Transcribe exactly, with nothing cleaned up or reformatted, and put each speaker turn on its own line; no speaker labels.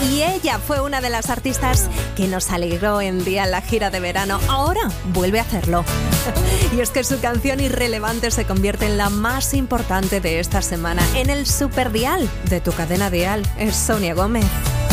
y ella fue una de las artistas que nos alegró en día en la gira de verano. Ahora vuelve a hacerlo. Y es que su canción Irrelevante se convierte en la más importante de esta semana en el superdial de tu cadena dial. Es Sonia Gómez.